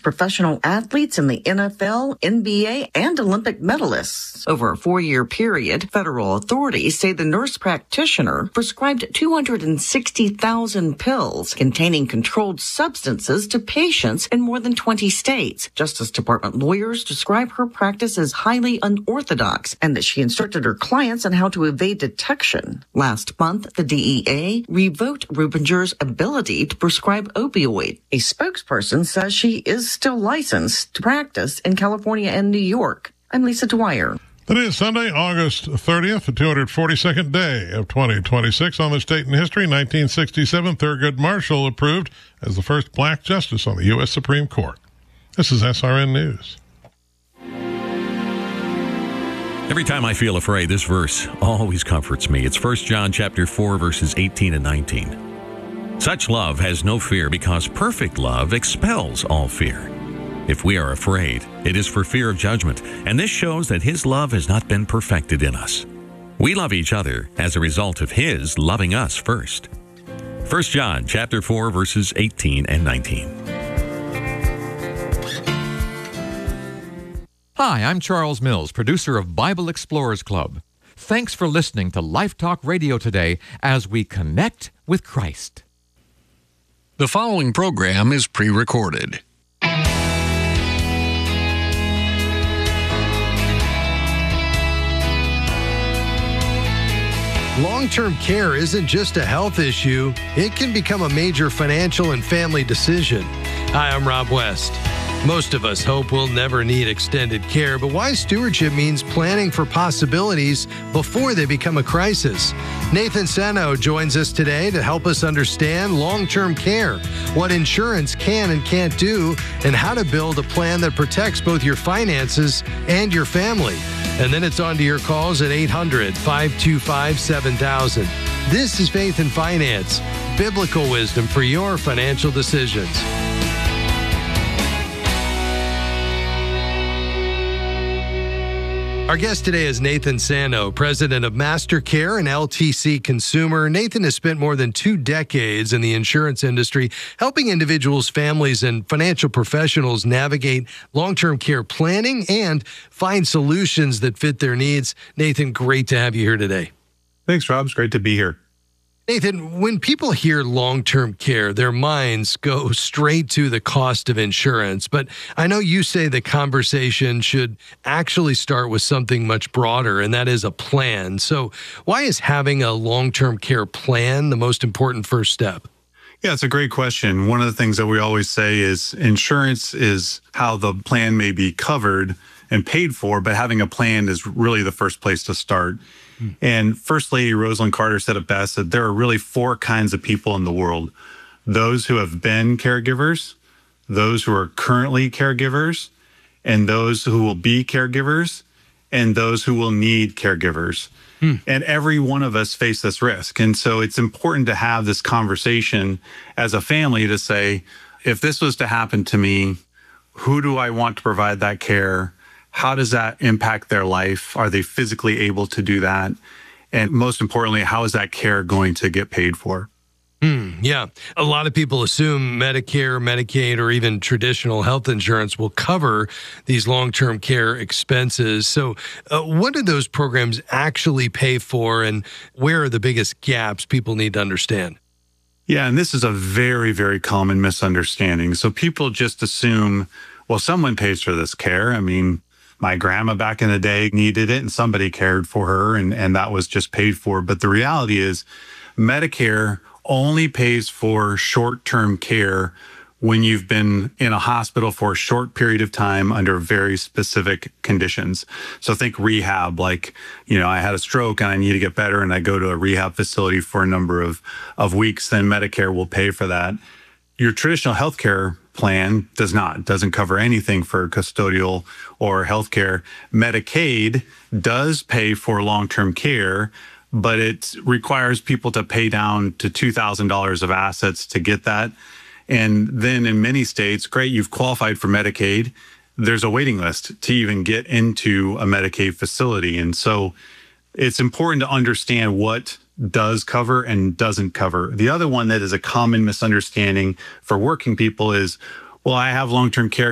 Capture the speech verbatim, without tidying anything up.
professional athletes in the N F L, N B A, and Olympic medalists. Over a four-year period, federal authorities say the nurse practitioner prescribed two hundred sixty thousand pills containing controlled substances to patients in more than twenty states. Justice Department lawyers describe her practice as highly unorthodox and that she instructed her clients on how to evade detection. Last month, the D E A revoked Rubinger's ability to prescribe opioid. A spokesperson says she is still licensed to practice in California and New York. I'm Lisa Dwyer. Today is Sunday, August thirtieth, the two hundred forty-second day of twenty twenty-six. On this date in history, nineteen sixty-seven, Thurgood Marshall approved as the first black justice on the U S Supreme Court. This is S R N News. Every time I feel afraid, this verse always comforts me. It's First John chapter four, verses eighteen and nineteen. Such love has no fear because perfect love expels all fear. If we are afraid, it is for fear of judgment, and this shows that His love has not been perfected in us. We love each other as a result of His loving us first. First John chapter four, verses eighteen and nineteen. Hi, I'm Charles Mills, producer of Bible Explorers Club. Thanks for listening to Life Talk Radio today as we connect with Christ. The following program is pre-recorded. Long-term care isn't just a health issue, it can become a major financial and family decision. Hi, I'm Rob West. Most of us hope we'll never need extended care, but wise stewardship means planning for possibilities before they become a crisis. Nathan Seno joins us today to help us understand long-term care, what insurance can and can't do, and how to build a plan that protects both your finances and your family. And then it's on to your calls at eight hundred, five two five, seven thousand. This is Faith and Finance, biblical wisdom for your financial decisions. Our guest today is Nathan Sano, president of MasterCare and L T C Consumer. Nathan has spent more than two decades in the insurance industry, helping individuals, families, and financial professionals navigate long-term care planning and find solutions that fit their needs. Nathan, great to have you here today. Thanks, Rob. It's great to be here. Nathan, when people hear long-term care, their minds go straight to the cost of insurance. But I know you say the conversation should actually start with something much broader, and that is a plan. So why is having a long-term care plan the most important first step? Yeah, it's a great question. One of the things that we always say is insurance is how the plan may be covered and paid for, but having a plan is really the first place to start. And First Lady Rosalind Carter said it best, that there are really four kinds of people in the world. Those who have been caregivers, those who are currently caregivers, and those who will be caregivers, and those who will need caregivers. Hmm. And every one of us face this risk. And so it's important to have this conversation as a family to say, if this was to happen to me, who do I want to provide that care? How does that impact their life? Are they physically able to do that? And most importantly, how is that care going to get paid for? Hmm, yeah. A lot of people assume Medicare, Medicaid, or even traditional health insurance will cover these long-term care expenses. So uh, what do those programs actually pay for, and where are the biggest gaps people need to understand? Yeah, and this is a very, very common misunderstanding. So people just assume, well, someone pays for this care. I mean, my grandma back in the day needed it and somebody cared for her, and, and that was just paid for. But the reality is Medicare only pays for short-term care when you've been in a hospital for a short period of time under very specific conditions. So think rehab, like, you know, I had a stroke and I need to get better and I go to a rehab facility for a number of, of weeks, then Medicare will pay for that. Your traditional healthcare plan does not, doesn't cover anything for custodial or healthcare. Medicaid does pay for long-term care, but it requires people to pay down to two thousand dollars of assets to get that. And then in many states, great, you've qualified for Medicaid. There's a waiting list to even get into a Medicaid facility. And so it's important to understand what does cover and doesn't cover. The other one that is a common misunderstanding for working people is, well, I have long-term care